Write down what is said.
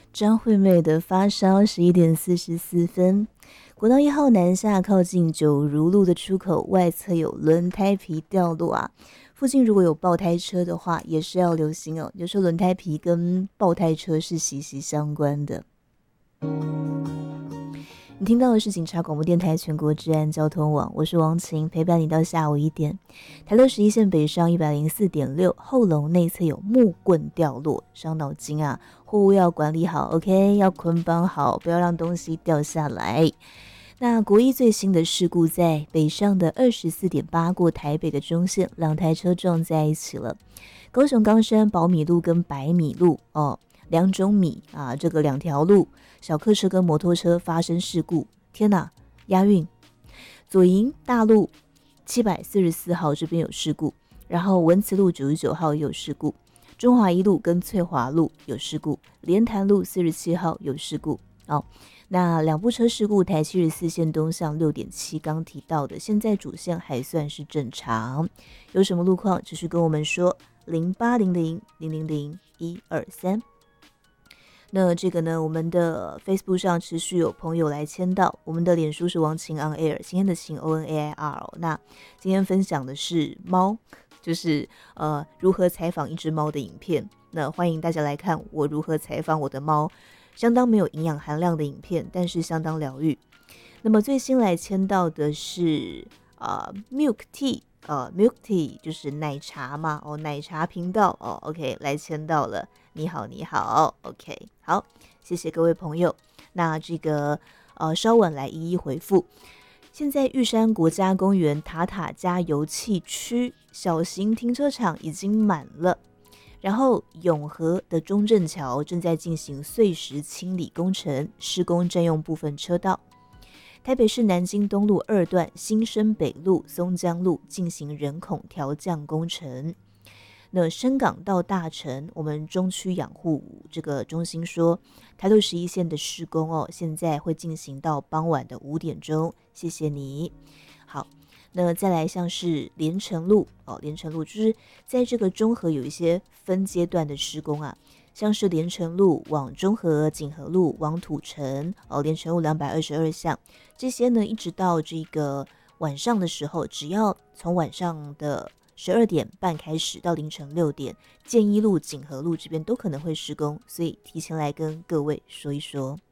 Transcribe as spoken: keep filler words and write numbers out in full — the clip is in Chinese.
张惠妹的发烧十一点四十四分。国道一号南下靠近九如路的出口外侧有轮胎皮掉落啊，附近如果有爆胎车的话也是要留心哦，有时候轮胎皮跟爆胎车是息息相关的。你听到的是警察广播电台全国治安交通网，我是王晴，陪伴你到下午一点。台六十一线北上一百零四点六，后龙内侧有木棍掉落，伤脑筋啊！货物要管理好 ，OK， 要捆绑好，不要让东西掉下来。那国一最新的事故在北上的二十四点八过台北的中线，两台车撞在一起了。高雄冈山宝米路跟百米路哦。两种米啊，这个两条路，小客车跟摩托车发生事故，天哪，押韵！左营大路七百四十四号这边有事故，然后文慈路九十九号也有事故，中华一路跟翠华路有事故，莲潭路四十七号有事故。哦，那两部车事故，台七十四线东向六点七，刚提到的，现在主线还算是正常。有什么路况，只是跟我们说零八零零零零零一二三。那这个呢，我们的 Facebook 上持续有朋友来签到，我们的脸书是王晴 on air， 今天的晴 O N A I R、哦、那今天分享的是猫，就是呃如何采访一只猫的影片。那欢迎大家来看我如何采访我的猫，相当没有营养含量的影片，但是相当疗愈。那么最新来签到的是呃 Milk Tea。呃 Milk Tea 就是奶茶嘛，哦，奶茶频道哦 ，OK， 来签到了，你好，你好 ，OK， 好，谢谢各位朋友。那这个呃，稍晚来一一回复。现在玉山国家公园塔塔加油气区小型停车场已经满了，然后永和的中正桥正在进行碎石清理工程，施工占用部分车道。台北市南京东路二段新生北路松江路进行人孔调降工程。那深港到大城，我们中区养护这个中心说，台六十一线的施工哦，现在会进行到傍晚的五点钟。谢谢你。好，那再来像是连城路哦，连城路就是在这个中和有一些分阶段的施工啊。像是连城路往中和、锦和路往土城，哦，连城路两百二十二巷，这些呢，一直到这个晚上的时候，只要从晚上的十二点半开始到凌晨六点，建一路、锦和路这边都可能会施工，所以提前来跟各位说一说。